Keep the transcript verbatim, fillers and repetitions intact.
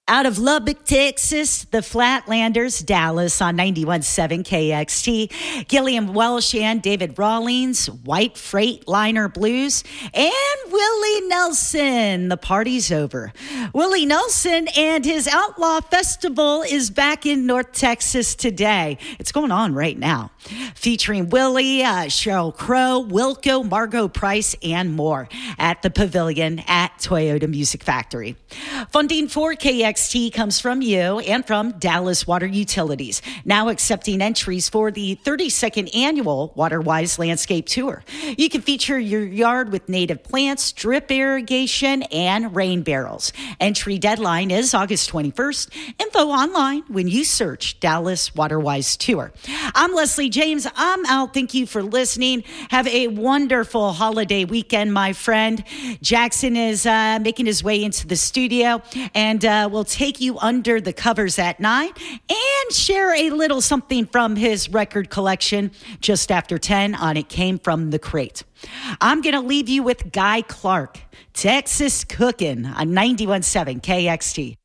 Out of Lubbock, Texas, the Flatlanders, Dallas on ninety-one point seven K X T, Gilliam Welsh and David Rawlings, White Freightliner Blues, and Willie Nelson. The party's over. Willie Nelson and his Outlaw Festival is back in North Texas today. It's going on right now. Featuring Willie, uh, Sheryl Crow, Wilco, Margot Price, and more at the Pavilion at Toyota Music Factory. Funding for K X T comes from you and from Dallas Water Utilities, now accepting entries for the thirty-second annual WaterWise Landscape Tour. You can feature your yard with native plants, drip irrigation, and rain barrels. Entry deadline is August twenty-first. Info online when you search Dallas WaterWise Tour. I'm Leslie James. I'm out. Thank you for listening. Have a wonderful holiday weekend, my friend. Jackson is uh, making his way into the studio, and uh, we'll take you under the covers at nine and share a little something from his record collection just after ten on It Came From the Crate. I'm going to leave you with Guy Clark, Texas Cookin' on ninety-one point seven K X T.